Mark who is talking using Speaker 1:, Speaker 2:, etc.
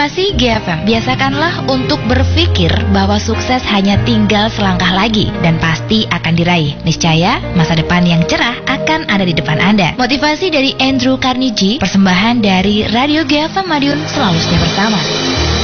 Speaker 1: Motivasi GFM, biasakanlah untuk berpikir bahwa sukses hanya tinggal selangkah lagi dan pasti akan diraih. Niscaya, masa depan yang cerah akan ada di depan Anda. Motivasi dari Andrew Carnegie, persembahan dari Radio GFM Madiun, selalu setia bersama.